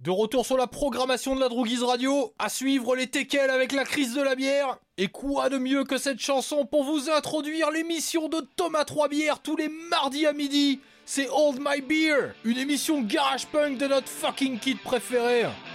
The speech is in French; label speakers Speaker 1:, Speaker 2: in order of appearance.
Speaker 1: De retour sur la programmation de la Droguise Radio, à suivre les teckels avec la crise de la bière. Et quoi de mieux que cette chanson pour vous introduire l'émission de Thomas Trois Bières tous les mardis à midi. C'est Hold My Beer, une émission garage punk de notre fucking kid préféré.